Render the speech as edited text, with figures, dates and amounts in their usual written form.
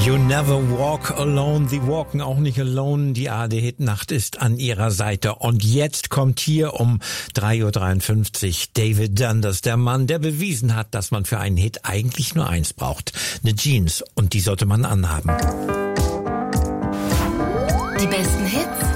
You never walk alone, sie walken auch nicht alone. Die ARD-Hit-Nacht ist an ihrer Seite. Und jetzt kommt hier um 3.53 Uhr David Dundas, der Mann, der bewiesen hat, dass man für einen Hit eigentlich nur eins braucht. Eine Jeans. Und die sollte man anhaben. Die besten Hits